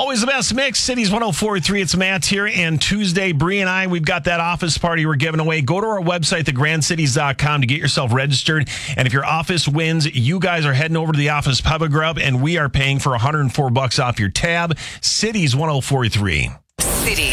Always the best mix. Cities 104.3. It's Matt here. And Tuesday, Bree and I, we've got that office party we're giving away. Go to our website, thegrandcities.com, to get yourself registered. And if your office wins, you guys are heading over to the office Pub and Grub, and we are paying for $104 off your tab. Cities 104.3.